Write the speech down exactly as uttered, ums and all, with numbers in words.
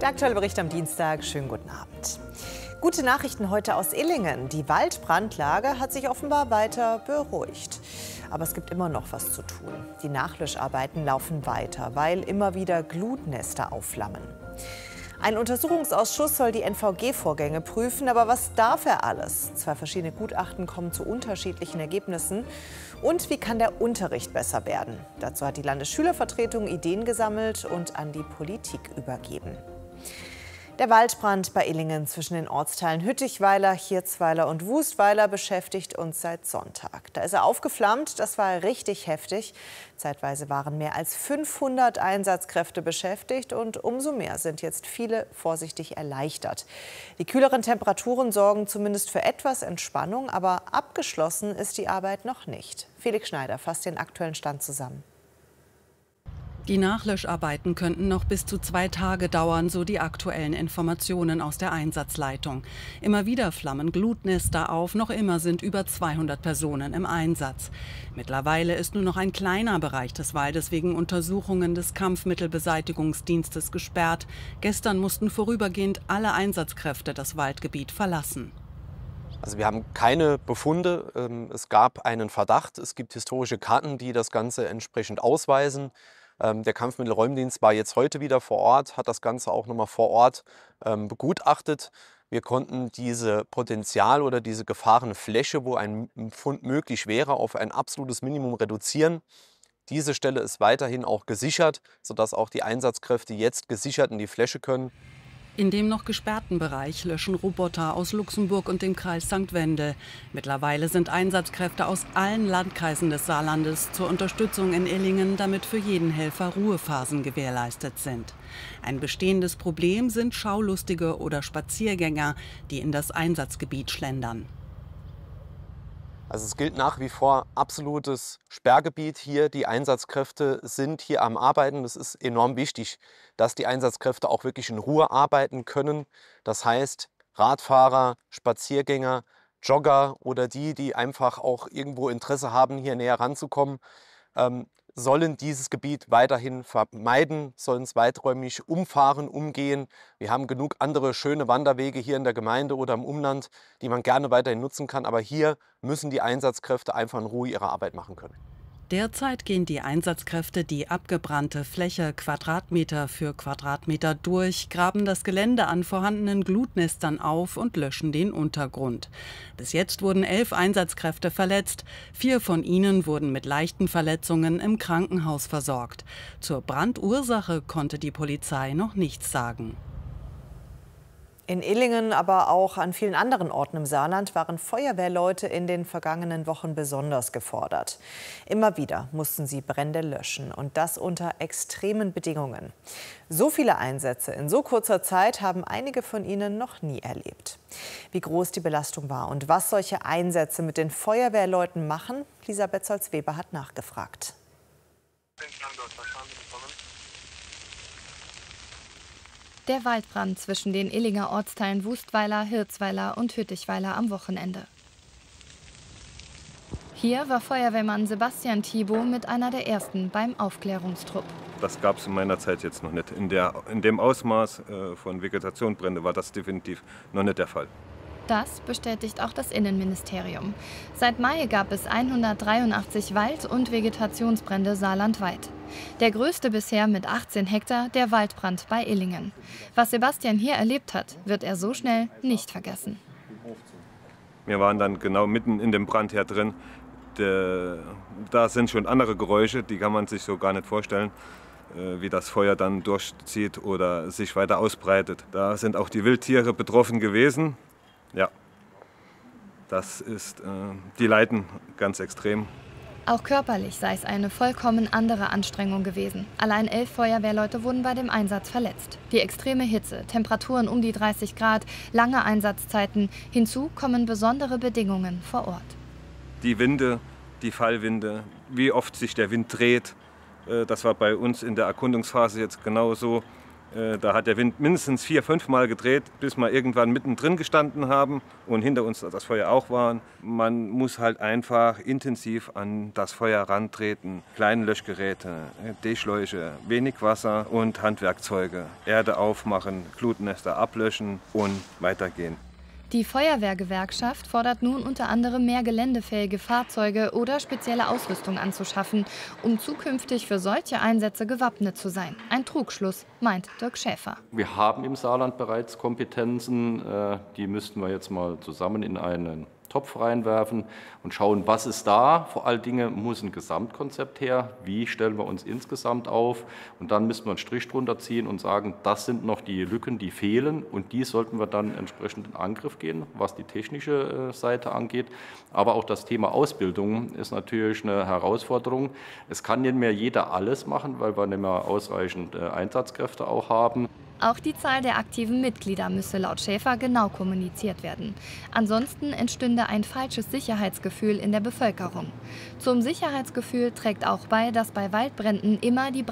Der aktuelle Bericht am Dienstag. Schönen guten Abend. Gute Nachrichten heute aus Illingen. Die Waldbrandlage hat sich offenbar weiter beruhigt. Aber es gibt immer noch was zu tun. Die Nachlöscharbeiten laufen weiter, weil immer wieder Glutnester aufflammen. Ein Untersuchungsausschuss soll die N V G-Vorgänge prüfen. Aber was darf er alles? Zwei verschiedene Gutachten kommen zu unterschiedlichen Ergebnissen. Und wie kann der Unterricht besser werden? Dazu hat die Landesschülervertretung Ideen gesammelt und an die Politik übergeben. Der Waldbrand bei Illingen zwischen den Ortsteilen Hüttichweiler, Hirzweiler und Wustweiler beschäftigt uns seit Sonntag. Da ist er aufgeflammt, das war richtig heftig. Zeitweise waren mehr als fünfhundert Einsatzkräfte beschäftigt und umso mehr sind jetzt viele vorsichtig erleichtert. Die kühleren Temperaturen sorgen zumindest für etwas Entspannung, aber abgeschlossen ist die Arbeit noch nicht. Felix Schneider fasst den aktuellen Stand zusammen. Die Nachlöscharbeiten könnten noch bis zu zwei Tage dauern, so die aktuellen Informationen aus der Einsatzleitung. Immer wieder flammen Glutnester auf, noch immer sind über zweihundert Personen im Einsatz. Mittlerweile ist nur noch ein kleiner Bereich des Waldes wegen Untersuchungen des Kampfmittelbeseitigungsdienstes gesperrt. Gestern mussten vorübergehend alle Einsatzkräfte das Waldgebiet verlassen. Also wir haben keine Befunde. Es gab einen Verdacht. Es gibt historische Karten, die das Ganze entsprechend ausweisen. Der Kampfmittelräumdienst war jetzt heute wieder vor Ort, hat das Ganze auch nochmal vor Ort ähm, begutachtet. Wir konnten diese Potenzial oder diese Gefahrenfläche, wo ein Fund möglich wäre, auf ein absolutes Minimum reduzieren. Diese Stelle ist weiterhin auch gesichert, sodass auch die Einsatzkräfte jetzt gesichert in die Fläche können. In dem noch gesperrten Bereich löschen Roboter aus Luxemburg und dem Kreis Sankt Wendel. Mittlerweile sind Einsatzkräfte aus allen Landkreisen des Saarlandes zur Unterstützung in Illingen, damit für jeden Helfer Ruhephasen gewährleistet sind. Ein bestehendes Problem sind Schaulustige oder Spaziergänger, die in das Einsatzgebiet schlendern. Also es gilt nach wie vor absolutes Sperrgebiet hier. Die Einsatzkräfte sind hier am Arbeiten. Das ist enorm wichtig, dass die Einsatzkräfte auch wirklich in Ruhe arbeiten können. Das heißt, Radfahrer, Spaziergänger, Jogger oder die, die einfach auch irgendwo Interesse haben, hier näher ranzukommen, ähm, sollen dieses Gebiet weiterhin vermeiden, sollen es weiträumig umfahren, umgehen. Wir haben genug andere schöne Wanderwege hier in der Gemeinde oder im Umland, die man gerne weiterhin nutzen kann. Aber hier müssen die Einsatzkräfte einfach in Ruhe ihre Arbeit machen können. Derzeit gehen die Einsatzkräfte die abgebrannte Fläche Quadratmeter für Quadratmeter durch, graben das Gelände an vorhandenen Glutnestern auf und löschen den Untergrund. Bis jetzt wurden elf Einsatzkräfte verletzt. Vier von ihnen wurden mit leichten Verletzungen im Krankenhaus versorgt. Zur Brandursache konnte die Polizei noch nichts sagen. In Illingen, aber auch an vielen anderen Orten im Saarland waren Feuerwehrleute in den vergangenen Wochen besonders gefordert. Immer wieder mussten sie Brände löschen und das unter extremen Bedingungen. So viele Einsätze in so kurzer Zeit haben einige von ihnen noch nie erlebt. Wie groß die Belastung war und was solche Einsätze mit den Feuerwehrleuten machen, Lisa Betzold-Weber hat nachgefragt. Der Waldbrand zwischen den Illinger Ortsteilen Wustweiler, Hirzweiler und Hüttichweiler am Wochenende. Hier war Feuerwehrmann Sebastian Thibault mit einer der ersten beim Aufklärungstrupp. Das gab es in meiner Zeit jetzt noch nicht. In, der, in dem Ausmaß äh, von Vegetationsbrände war das definitiv noch nicht der Fall. Das bestätigt auch das Innenministerium. Seit Mai gab es hundertdreiundachtzig Wald- und Vegetationsbrände saarlandweit. Der größte bisher mit achtzehn Hektar, der Waldbrand bei Illingen. Was Sebastian hier erlebt hat, wird er so schnell nicht vergessen. Wir waren dann genau mitten in dem Brandherd drin. Der, da sind schon andere Geräusche, die kann man sich so gar nicht vorstellen, äh, wie das Feuer dann durchzieht oder sich weiter ausbreitet. Da sind auch die Wildtiere betroffen gewesen. Ja, das ist, äh, die leiden ganz extrem. Auch körperlich sei es eine vollkommen andere Anstrengung gewesen. Allein elf Feuerwehrleute wurden bei dem Einsatz verletzt. Die extreme Hitze, Temperaturen um die dreißig Grad, lange Einsatzzeiten. Hinzu kommen besondere Bedingungen vor Ort. Die Winde, die Fallwinde, wie oft sich der Wind dreht. Äh, das war bei uns in der Erkundungsphase jetzt genauso. Da hat der Wind mindestens vier, fünf Mal gedreht, bis wir irgendwann mittendrin gestanden haben und hinter uns das Feuer auch waren. Man muss halt einfach intensiv an das Feuer rantreten. Kleine Löschgeräte, D-Schläuche, wenig Wasser und Handwerkzeuge. Erde aufmachen, Glutnester ablöschen und weitergehen. Die Feuerwehrgewerkschaft fordert nun unter anderem mehr geländefähige Fahrzeuge oder spezielle Ausrüstung anzuschaffen, um zukünftig für solche Einsätze gewappnet zu sein. Ein Trugschluss, meint Dirk Schäfer. Wir haben im Saarland bereits Kompetenzen, die müssten wir jetzt mal zusammen in einen Topf reinwerfen und schauen, was ist da. Vor allen Dingen muss ein Gesamtkonzept her. Wie stellen wir uns insgesamt auf? Und dann müssen wir einen Strich drunter ziehen und sagen, das sind noch die Lücken, die fehlen. Und die sollten wir dann entsprechend in Angriff gehen, was die technische Seite angeht. Aber auch das Thema Ausbildung ist natürlich eine Herausforderung. Es kann nicht mehr jeder alles machen, weil wir nicht mehr ausreichend Einsatzkräfte auch haben. Auch die Zahl der aktiven Mitglieder müsse laut Schäfer genau kommuniziert werden. Ansonsten entstünde ein falsches Sicherheitsgefühl in der Bevölkerung. Zum Sicherheitsgefühl trägt auch bei, dass bei Waldbränden immer die